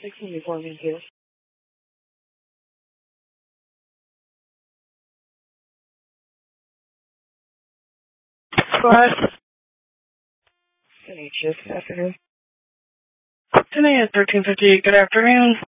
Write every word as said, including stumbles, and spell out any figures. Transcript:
sixteen before me too. Go ahead. Good afternoon. Today is thirteen fifty-eight. Good afternoon.